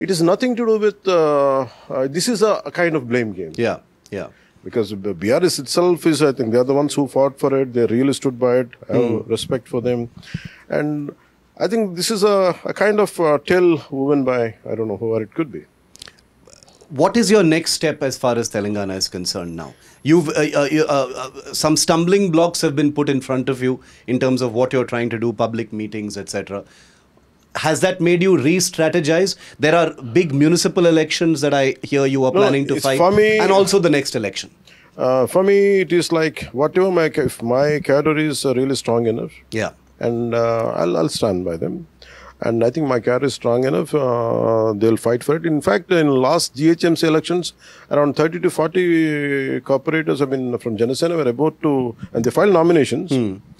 It is nothing to do with, this is a kind of blame game. Yeah, yeah. Because the BRS itself is, I think, they are the ones who fought for it. They really stood by it. I have respect for them. And I think this is a kind of tale woven by, I don't know whoever it could be. What is your next step as far as Telangana is concerned now? You've some stumbling blocks have been put in front of you in terms of what you're trying to do, public meetings, etc. Has that made you re-strategize? There are big municipal elections that I hear you are planning to fight, for me, and also the next election. For me, it is like whatever if my cadre is really strong enough, Yeah, and I'll stand by them. And I think my cadre is strong enough. They'll fight for it. In fact, in last GHMC elections, around 30 to 40 corporators have been from Janasena were about to, and they filed nominations.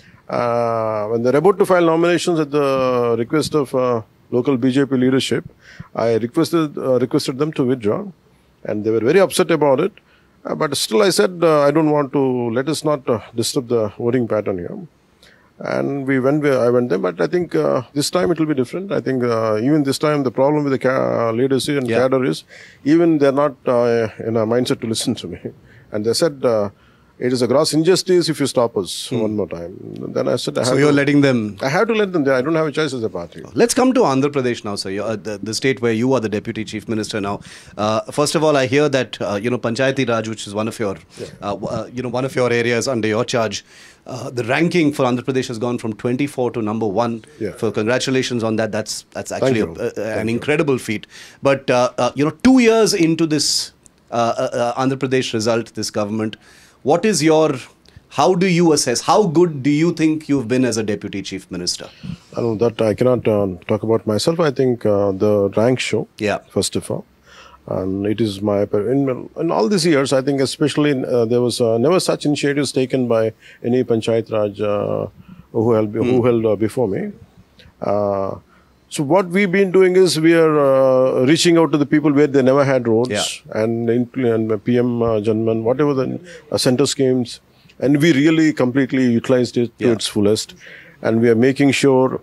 When they're about to file nominations at the request of local BJP leadership, I requested them to withdraw, and they were very upset about it. But still, I said I don't want to. Let us not disturb the voting pattern here. And I went there, but I think this time it will be different. I think even this time the problem with the leadership and cadre is even they're not in a mindset to listen to me. And they said, it is a gross injustice if you stop us one more time. Then I said, so you're letting them... I have to let them there. I don't have a choice as a party. Let's come to Andhra Pradesh now, sir. The state where you are the Deputy Chief Minister now. First of all, I hear that, Panchayati Raj, which is one of your, one of your areas under your charge, the ranking for Andhra Pradesh has gone from 24 to number 1. Yeah. So congratulations on that. That's actually an incredible feat. But, 2 years into this Andhra Pradesh result, this government, how do you assess, how good do you think you've been as a Deputy Chief Minister? That I cannot talk about myself. I think the ranks show, first of all. And it is in all these years, I think especially there was never such initiatives taken by any Panchayat Raj who held before me. So what we've been doing is we are reaching out to the people where they never had roads and PM Janman, whatever the center schemes, and we really completely utilized it to its fullest. And we are making sure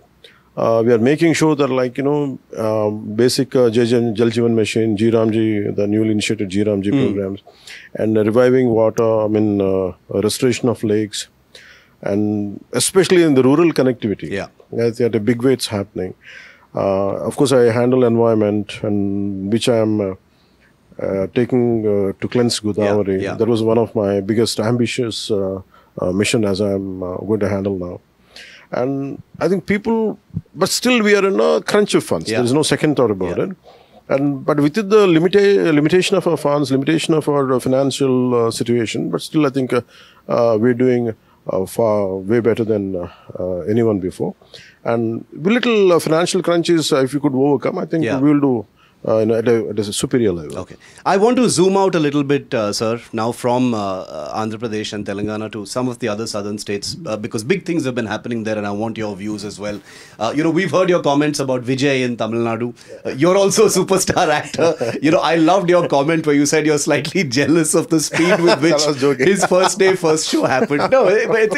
that basic Jal Jeevan Mission, GRAMji, the newly initiated GRAMji programs, and reviving water, restoration of lakes, and especially in the rural connectivity. At a big way it's happening. Of course, I handle environment, and which I am taking to cleanse Godavari. That was one of my biggest ambitious mission as I am going to handle now. And I think but still we are in a crunch of funds. There is no second thought about it. But within the limitation of our funds, limitation of our financial situation, but still I think we're doing way better than anyone before. And little financial crunches, if you could overcome, I think we will do at a superior level. Okay. I want to zoom out a little bit, sir, now from Andhra Pradesh and Telangana to some of the other southern states, because big things have been happening there, and I want your views as well. We've heard your comments about Vijay in Tamil Nadu. You're also a superstar actor. I loved your comment where you said you're slightly jealous of the speed with which his first day, first show happened. No,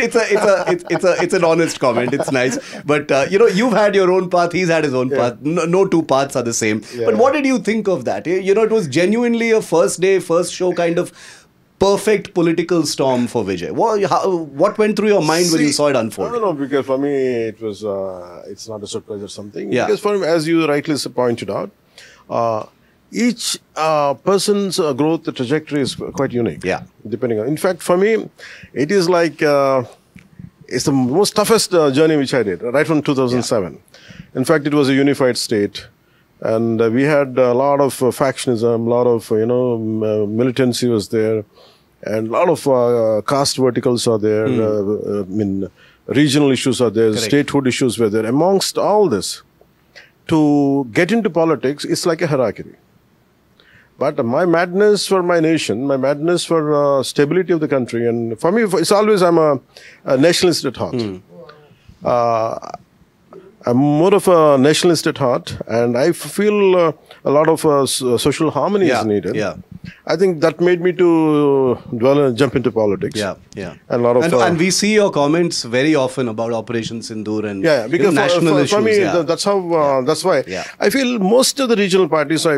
it's an honest comment. It's nice. But, you've had your own path. He's had his own path. No two paths are the same. But what did you think of that? It was genuinely a first day, first show kind of perfect political storm for Vijay. What went through your mind when you saw it unfold? I don't know, because for me it was, it's not a surprise or something. Because for me, as you rightly pointed out, each person's growth trajectory is quite unique. Depending on, in fact, for me, it is like, it's the most toughest journey which I did, right from 2007. In fact, it was a unified state. And we had a lot of factionism, a lot of, militancy was there, and a lot of caste verticals are there, regional issues are there, statehood issues were there. Amongst all this, to get into politics, it's like a hierarchy. But my madness for my nation, my madness for stability of the country, and for me, it's always, I'm a nationalist at heart. I'm more of a nationalist at heart, and I feel a lot of social harmony is needed. I think that made me to jump into politics. Yeah, yeah. And a lot of and we see your comments very often about Operation Sindoor and because national issues. for me, yeah. that's how. That's why Yeah. I feel most of the regional parties are